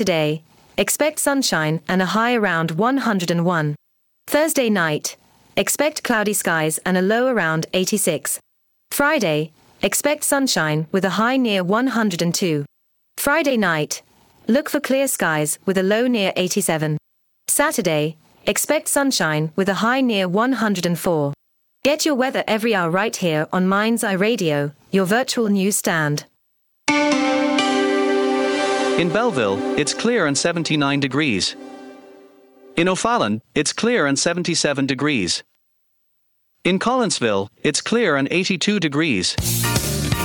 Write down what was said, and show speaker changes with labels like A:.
A: Today, expect sunshine and a high around 101. Thursday night, expect cloudy skies and a low around 86. Friday, expect sunshine with a high near 102. Friday night, look for clear skies with a low near 87. Saturday, expect sunshine with a high near 104. Get your weather every hour right here on Mind's Eye Radio, your virtual news stand.
B: In Belleville, it's clear and 79 degrees. In O'Fallon, it's clear and 77 degrees. In Collinsville, it's clear and 82 degrees.